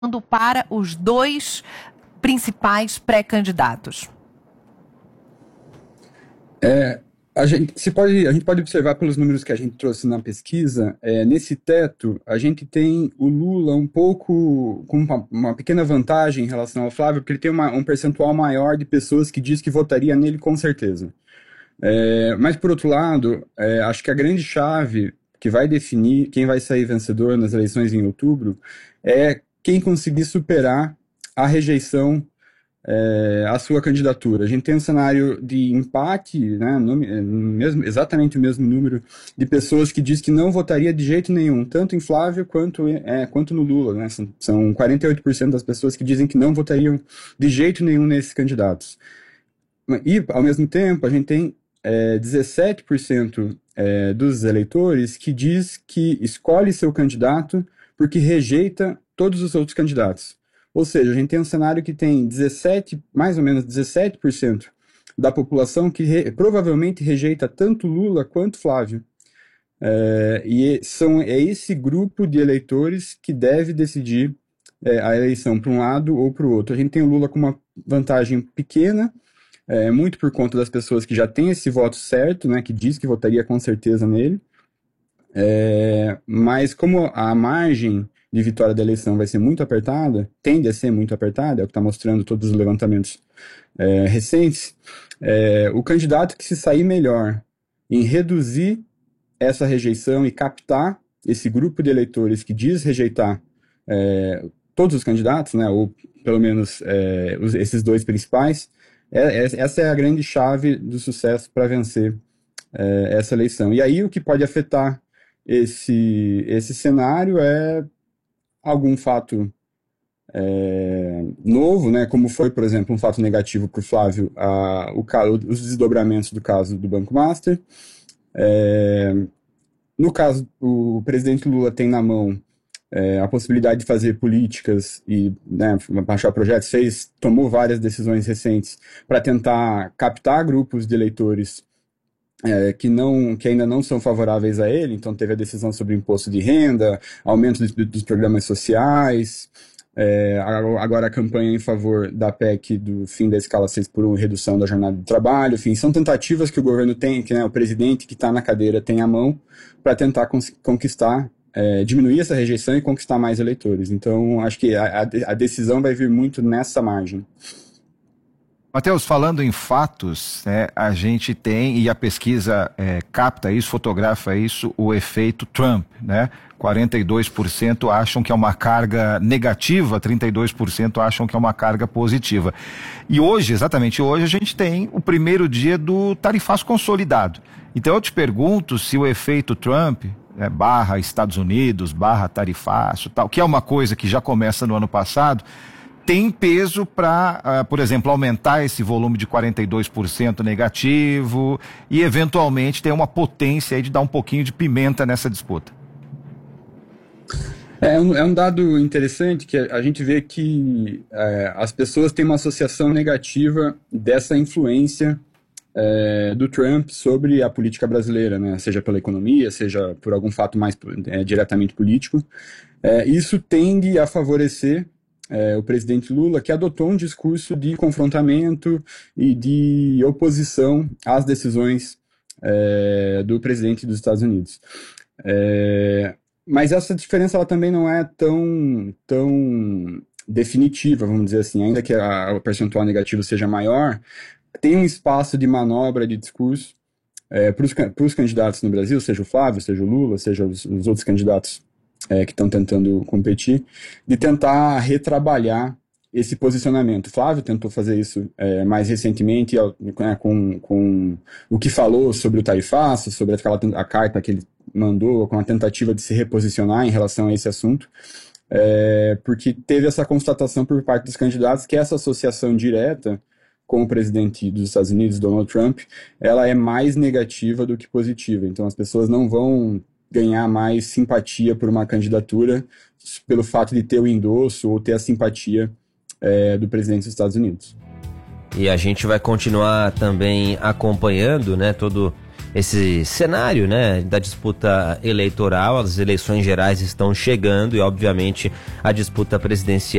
para os dois principais pré-candidatos? A gente pode observar pelos números que a gente trouxe na pesquisa, nesse teto, a gente tem o Lula um pouco com uma pequena vantagem em relação ao Flávio, porque ele tem um percentual maior de pessoas que diz que votaria nele com certeza. Mas, por outro lado, acho que a grande chave que vai definir quem vai sair vencedor nas eleições em outubro é quem conseguir superar a rejeição à sua candidatura. A gente tem um cenário de empate, né, exatamente o mesmo número de pessoas que diz que não votaria de jeito nenhum, tanto em Flávio quanto no Lula. Né? São 48% das pessoas que dizem que não votariam de jeito nenhum nesses candidatos. E, ao mesmo tempo, a gente tem 17% dos eleitores que diz que escolhe seu candidato porque rejeita todos os outros candidatos. Ou seja, a gente tem um cenário que tem mais ou menos 17% da população que provavelmente rejeita tanto Lula quanto Flávio. E é esse grupo de eleitores que deve decidir a eleição para um lado ou para o outro. A gente tem o Lula com uma vantagem pequena, muito por conta das pessoas que já têm esse voto certo, né, que diz que votaria com certeza nele. Mas como a margem de vitória da eleição vai ser muito apertada, tende a ser muito apertada, é o que está mostrando todos os levantamentos recentes, o candidato que se sair melhor em reduzir essa rejeição e captar esse grupo de eleitores que diz rejeitar todos os candidatos, né, ou pelo menos esses dois principais, essa é a grande chave do sucesso para vencer essa eleição. E aí o que pode afetar esse cenário é algum fato novo, né, como foi, por exemplo, um fato negativo para o Flávio, os desdobramentos do caso do Banco Master. No caso, o presidente Lula tem na mão a possibilidade de fazer políticas e, né, baixar projetos, tomou várias decisões recentes para tentar captar grupos de eleitores que ainda não são favoráveis a ele. Então teve a decisão sobre o imposto de renda, aumento dos programas sociais, agora a campanha em favor da PEC do fim da escala 6x1, redução da jornada de trabalho. Enfim, são tentativas que o governo tem, que, né, o presidente que está na cadeira tem à mão para tentar conquistar, diminuir essa rejeição e conquistar mais eleitores. Então acho que a decisão vai vir muito nessa margem. Matheus, falando em fatos, né, a gente tem, e a pesquisa capta isso, fotografa isso, o efeito Trump, né? 42% acham que é uma carga negativa, 32% acham que é uma carga positiva. E hoje, exatamente hoje, a gente tem o primeiro dia do tarifaço consolidado. Então eu te pergunto se o efeito Trump, barra Estados Unidos, barra tarifaço, tal, que é uma coisa que já começa no ano passado, tem peso para, por exemplo, aumentar esse volume de 42% negativo e, eventualmente, ter uma potência aí de dar um pouquinho de pimenta nessa disputa. É um dado interessante que a gente vê que as pessoas têm uma associação negativa dessa influência do Trump sobre a política brasileira, né? Seja pela economia, seja por algum fato mais diretamente político. Isso tende a favorecer o presidente Lula, que adotou um discurso de confrontamento e de oposição às decisões do presidente dos Estados Unidos. Mas essa diferença ela também não é tão definitiva, vamos dizer assim. Ainda que o percentual negativo seja maior, tem um espaço de manobra de discurso para os candidatos no Brasil, seja o Flávio, seja o Lula, seja os outros candidatos que estão tentando competir, de tentar retrabalhar esse posicionamento. O Flávio tentou fazer isso mais recentemente, com o que falou sobre o tarifaço, sobre a carta que ele mandou, com a tentativa de se reposicionar em relação a esse assunto, porque teve essa constatação por parte dos candidatos que essa associação direta com o presidente dos Estados Unidos, Donald Trump, ela é mais negativa do que positiva. Então as pessoas não vão ganhar mais simpatia por uma candidatura pelo fato de ter o endosso ou ter a simpatia do presidente dos Estados Unidos. E a gente vai continuar também acompanhando, né, todo esse cenário, né, da disputa eleitoral. As eleições gerais estão chegando e, obviamente, a disputa presidencial